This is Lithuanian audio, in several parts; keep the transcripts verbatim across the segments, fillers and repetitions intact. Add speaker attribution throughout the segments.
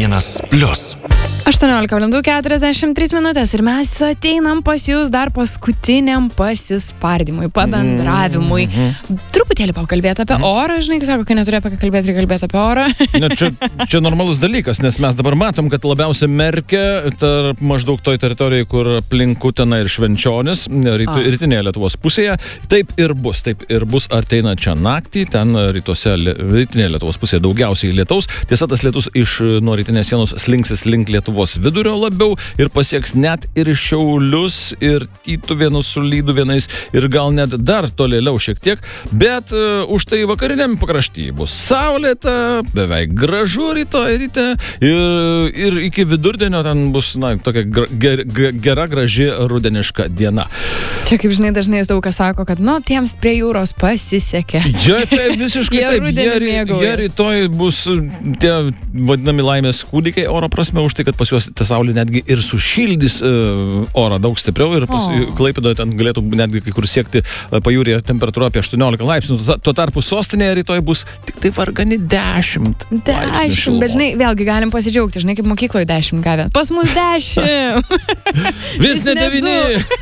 Speaker 1: vienas plius.
Speaker 2: aštuoniolika valandų keturiasdešimt trys minutės ir mes ateinam pas jūs dar paskutiniam pasispardymui, pabendravimui. Mm-hmm. Truputėlį pakalbėti apie orą, žinai, sako, kai neturi apie ką kalbėti, reikia kalbėti apie orą.
Speaker 3: Ne, čia, čia normalus dalykas, nes mes dabar matom, kad labiausiai merkia tarp maždaug toj teritorijai, kur aplink Uteną ir Švenčionis, ryt, rytinėje Lietuvos pusėje. Taip ir bus, taip ir bus arteinančią naktį, ten rytuose, rytinėje Lietuvos pusėje daugiausiai lietaus. Tiesa, tas lietus iš nuo rytinės sienos slinksis link Lietuvos vidurio labiau ir pasieks net ir Šiaulius, ir Tytuvėnus su Lyduvėnais, ir gal net dar tolėliau šiek tiek, bet uh, už tai vakariniam pakraštyje bus saulėta, beveik gražu rytoj ryte ir, ir iki vidurdienio ten bus, na, tokia ger, ger, gera, graži rudeniška diena.
Speaker 2: Čia, kaip žinai, dažnai daug kas sako, kad, nu, tiems prie jūros pasisekė.
Speaker 3: Jie tai visiškai taip, jie, jie rytoj bus tie vadinami laimės kūdikiai oro prasme, už tai, kad pas juos ta saulė netgi ir sušildys uh, orą daug stipriau ir pas, oh. Klaipėdoje ten galėtų netgi kai kur siekti uh, pajūryje temperatūra apie aštuoniolika laipsnių. Tuo tarpu sostinėje rytoj bus tik tai vargani dešimt.
Speaker 2: Dešimt, bet žinai, vėlgi galim pasidžiaugti, žinai, kaip mokykloje dešimt gavę. Pas mus dešimt.
Speaker 3: Vis ne devyni.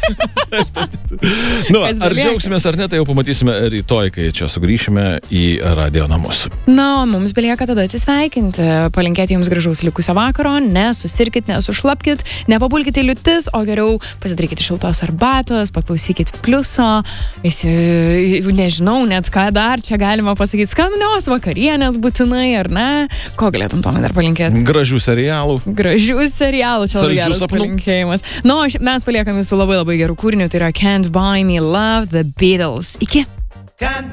Speaker 3: Nu, ar džiaugsimės ar ne, tai jau pamatysime rytoj, kai čia sugrįšime į radio namus.
Speaker 2: Na, o mums belieka tada atsisveikinti, palinkėti jums gražaus likusio vakaro, nesusirkit, nesušlapkit, nepapulkite į liūtis, o geriau pasidarykite šiltos arbatos, paklausykit pliuso, visi, nežinau net ką dar čia galima pasakyti, skanios vakarienės būtinai, ar ne? Ko galėtum Tomai dar palinkėti?
Speaker 3: Gražių serialų.
Speaker 2: Gražių serialų, čia labai geras palinkėjimas. Na, nu, mes paliekam jūsų labai labai gerų kūrinių, tai yra Can't Buy Me Love, The Beatles. Iki.